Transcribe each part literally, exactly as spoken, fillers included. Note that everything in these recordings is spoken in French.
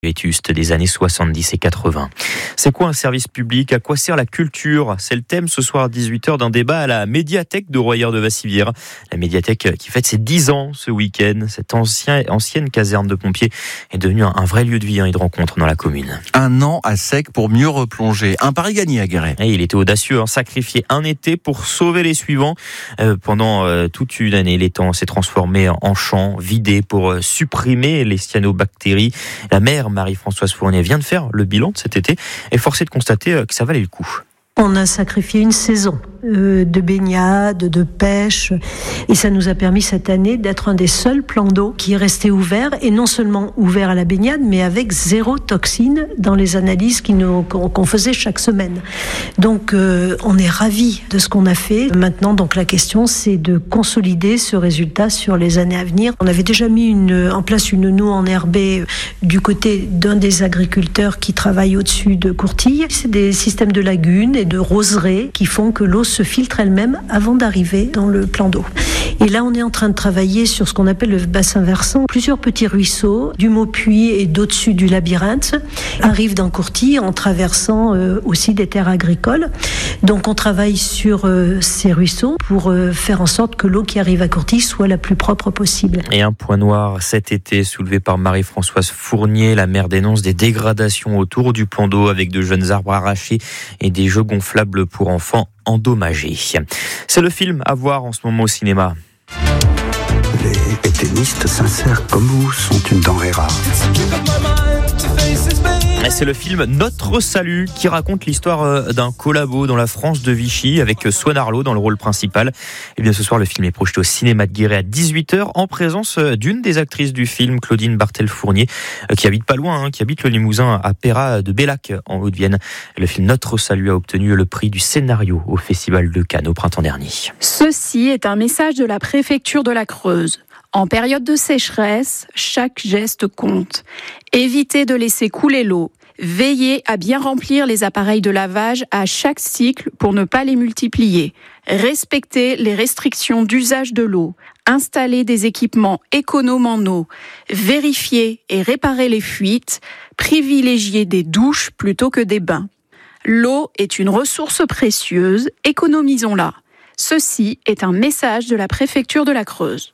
vétustes des années soixante-dix et quatre-vingts. C'est quoi un service public ? À quoi sert la culture ? C'est le thème ce soir à dix-huit heures d'un débat à la médiathèque de Royères-de-Vassivière. La médiathèque qui fête ses dix ans ce week-end. Cette ancien, ancienne caserne de pompiers est devenue un, un vrai lieu de vie et de rencontre dans la commune. Un an à sec pour mieux replonger. Un pari gagné à Guéret. Et il était audacieux, hein, sacrifier un été pour sauver les suivants. Euh, pendant euh, toute une année, l'étang s'est transformé en champ, vidé pour euh, supprimer les cyanobactéries. La maire Marie-Françoise Fournier vient de faire le bilan de cet été et forcé de constater que ça valait le coup. On a sacrifié une saison euh, de baignade, de pêche, et ça nous a permis cette année d'être un des seuls plans d'eau qui est resté ouvert, et non seulement ouvert à la baignade, mais avec zéro toxine dans les analyses qui nous, qu'on, qu'on faisait chaque semaine. Donc euh, on est ravis de ce qu'on a fait. Maintenant, donc la question, c'est de consolider ce résultat sur les années à venir. On avait déjà mis une, en place une noue enherbée du côté d'un des agriculteurs qui travaille au-dessus de Courtille. C'est des systèmes de lagunes et de roseraies qui font que l'eau se filtre elle-même avant d'arriver dans le plan d'eau. Et là, on est en train de travailler sur ce qu'on appelle le bassin versant. Plusieurs petits ruisseaux, du Maupuy et d'au-dessus du labyrinthe, arrivent dans Courtille en traversant euh, aussi des terres agricoles. Donc, on travaille sur euh, ces ruisseaux pour euh, faire en sorte que l'eau qui arrive à Courtille soit la plus propre possible. Et un point noir cet été soulevé par Marie-Françoise Fournier. La maire dénonce des dégradations autour du plan d'eau avec de jeunes arbres arrachés et des jeux gonflables pour enfants endommagés. C'est le film à voir en ce moment au cinéma. Les pétainistes sincères comme vous sont une denrée rare. C'est le film Notre Salut qui raconte l'histoire d'un collabo dans la France de Vichy avec Swan Arlo dans le rôle principal. Et bien ce soir, le film est projeté au cinéma de Guéret à dix-huit heures en présence d'une des actrices du film, Claudine Barthel-Fournier, qui habite pas loin, hein, qui habite le Limousin à Pérat de Bellac en Haute-Vienne. Le film Notre Salut a obtenu le prix du scénario au Festival de Cannes au printemps dernier. Ceci est un message de la préfecture de la Creuse. En période de sécheresse, chaque geste compte. Évitez de laisser couler l'eau. Veillez à bien remplir les appareils de lavage à chaque cycle pour ne pas les multiplier. Respectez les restrictions d'usage de l'eau. Installez des équipements économes en eau. Vérifiez et réparez les fuites. Privilégiez des douches plutôt que des bains. L'eau est une ressource précieuse, économisons-la. Ceci est un message de la préfecture de la Creuse.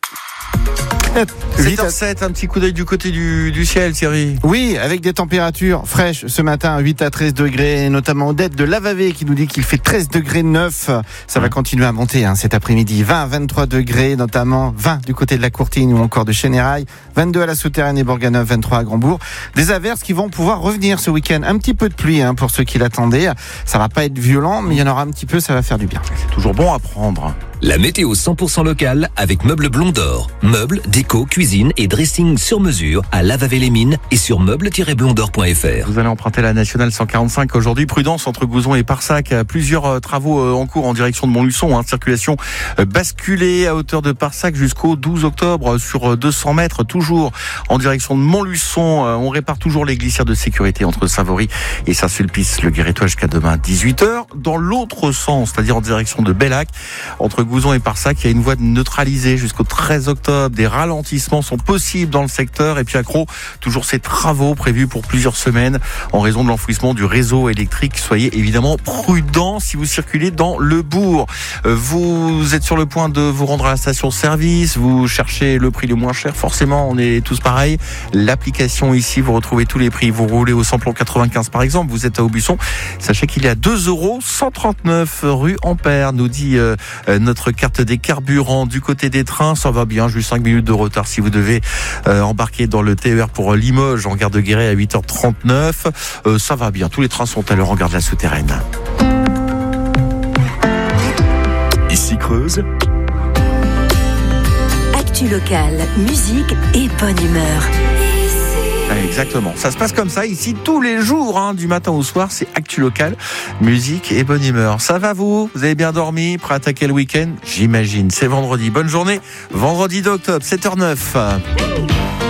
huit heures sept, un petit coup d'œil du côté du, du ciel, Thierry. Oui, avec des températures fraîches ce matin, huit à treize degrés, notamment Odette de Lavavé qui nous dit qu'il fait treize degrés neuf. Ça va continuer à monter hein, cet après-midi. vingt à vingt-trois degrés, notamment vingt du côté de la Courtine ou encore de Chénérail, vingt-deux à la Souterraine et Bourganeuf, vingt-trois à Grandbourg. Des averses qui vont pouvoir revenir ce week-end. Un petit peu de pluie hein, pour ceux qui l'attendaient. Ça va pas être violent, mais il y en aura un petit peu, ça va faire du bien. C'est toujours bon à prendre. La météo cent pour cent locale avec Meubles Blond d'Or. Meubles, déco, cuisine et dressing sur mesure à Lavavé-les-Mines et sur meubles tiret blond-d'or point f r. Vous allez emprunter la nationale cent quarante-cinq aujourd'hui. Prudence entre Gouzon et Parsac. Plusieurs travaux en cours en direction de Montluçon. Hein. Circulation basculée à hauteur de Parsac jusqu'au douze octobre sur deux cents mètres. Toujours en direction de Montluçon. On répare toujours les glissières de sécurité entre Savory et Saint-Sulpice. Le Guérétois jusqu'à demain dix-huit heures. Dans l'autre sens, c'est-à-dire en direction de Bellac, entre Gouzon et Parsac, il y a une voie neutralisée jusqu'au treize octobre. Des ralentissements sont possibles dans le secteur. Et puis à Cros, toujours ces travaux prévus pour plusieurs semaines en raison de l'enfouissement du réseau électrique. Soyez évidemment prudents si vous circulez dans le bourg. Vous êtes sur le point de vous rendre à la station-service. Vous cherchez le prix le moins cher. Forcément, on est tous pareils. L'application ici, vous retrouvez tous les prix. Vous roulez au samplon quatre-vingt-quinze par exemple. Vous êtes à Aubusson. Sachez qu'il est à deux euros cent trente-neuf rue Ampère, nous dit euh, notre carte des carburants. Du côté des trains, ça va bien, juste cinq minutes de retard si vous devez euh, embarquer dans le T E R pour Limoges en gare de Guéret à huit heures trente-neuf. Euh, ça va bien, tous les trains sont à l'heure en gare de la Souterraine. Ici Creuse. Actu locale, musique et bonne humeur. Exactement. Ça se passe comme ça ici tous les jours, hein, du matin au soir. C'est Actu Local, musique et bonne humeur. Ça va vous ? Vous avez bien dormi ? Prêt à attaquer le week-end ? J'imagine. C'est vendredi. Bonne journée. Vendredi d'octobre, sept heures zéro neuf.